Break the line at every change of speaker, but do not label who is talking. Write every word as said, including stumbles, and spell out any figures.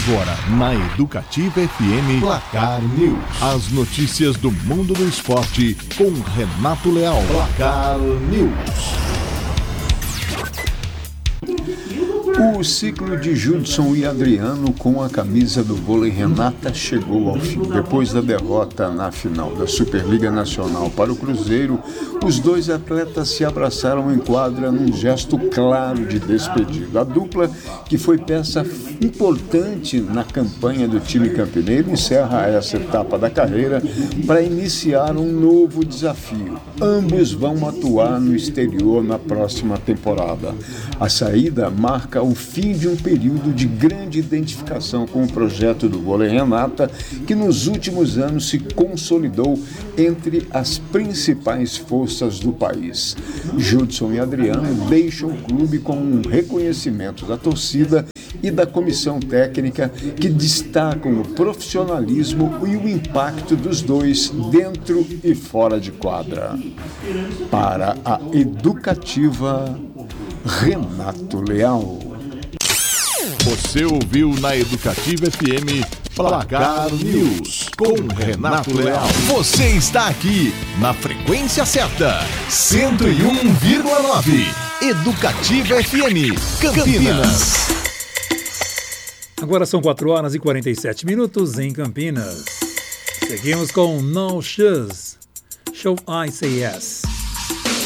Agora, na Educativa F M, Placar News. As notícias do mundo do esporte com Renato Leal. Placar News.
O ciclo de Judson e Adriano com a camisa do vôlei Renata chegou ao fim. Depois da derrota na final da Superliga Nacional para o Cruzeiro, os dois atletas se abraçaram em quadra num gesto claro de despedida. A dupla, que foi peça importante na campanha do time campineiro, encerra essa etapa da carreira para iniciar um novo desafio. Ambos vão atuar no exterior na próxima temporada. A saída marca o fim de um período de grande identificação com o projeto do vôlei Renata, que nos últimos anos se consolidou entre as principais forças do país. Judson e Adriano deixam o clube com um reconhecimento da torcida e da comissão técnica, que destacam o profissionalismo e o impacto dos dois dentro e fora de quadra. Para a Educativa, Renato Leal.
Você ouviu na Educativa F M Placar News com Renato Leal. Você está aqui na frequência certa, cento e um vírgula nove. Educativa F M Campinas.
Agora são quatro horas e quarenta e sete minutos em Campinas. Seguimos com No Shoes, Show I Say Yes.